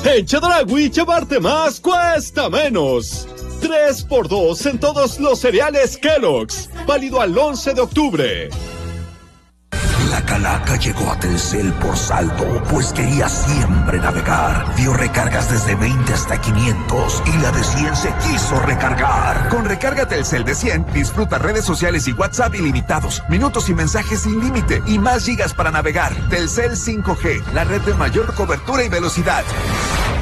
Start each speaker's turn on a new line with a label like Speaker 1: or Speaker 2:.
Speaker 1: En Chedraui, llevarte más cuesta menos. 3x2 en todos los cereales Kellogg's. Válido al 11 de octubre.
Speaker 2: La calaca llegó a Telcel por saldo, pues quería siempre navegar. Dio recargas desde 20 hasta 500 y la de 100 se quiso recargar.
Speaker 3: Con recarga Telcel de 100, disfruta redes sociales y WhatsApp ilimitados, minutos y mensajes sin límite y más gigas para navegar. Telcel 5G, la red de mayor cobertura y velocidad.